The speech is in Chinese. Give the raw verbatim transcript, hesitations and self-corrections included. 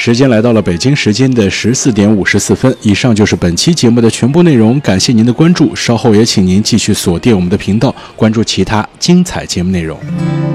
时间来到了北京时间的十四点五十四分，以上就是本期节目的全部内容，感谢您的关注，稍后也请您继续锁定我们的频道，关注其他精彩节目内容。